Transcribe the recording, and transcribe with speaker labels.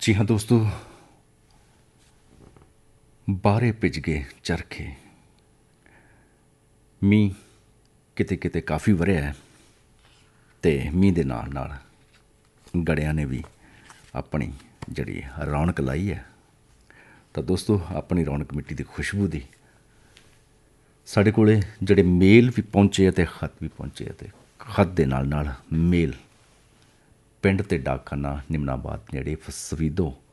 Speaker 1: ਜੀ ਹਾਂ ਦੋਸਤੋ, ਬਾਹਰੇ ਭਿੱਜ ਗਏ ਚਰਖੇ। ਮੀਂਹ ਕਿਤੇ ਕਿਤੇ ਕਾਫੀ ਵਰ੍ਹਿਆ ਹੈ ਅਤੇ ਮੀਂਹ ਦੇ ਨਾਲ ਨਾਲ ਗੜਿਆਂ ਨੇ ਵੀ ਆਪਣੀ ਜਿਹੜੀ ਰੌਣਕ ਲਾਈ ਹੈ। ਤਾਂ ਦੋਸਤੋ, ਆਪਣੀ ਰੌਣਕ ਮਿੱਟੀ ਦੀ ਖੁਸ਼ਬੂ ਦੀ ਸਾਡੇ ਕੋਲ ਜਿਹੜੇ ਮੇਲ ਵੀ ਪਹੁੰਚੇ ਅਤੇ ਖੱਤ ਵੀ ਪਹੁੰਚੇ, ਅਤੇ ਖੱਤ ਦੇ ਨਾਲ ਮੇਲ। ਪਿੰਡ ਅਤੇ ਡਾਕਖਾਨਾ ਨਿਮਨਾਬਾਦ ਨੇੜੇ ਫਸਵੀਦੋ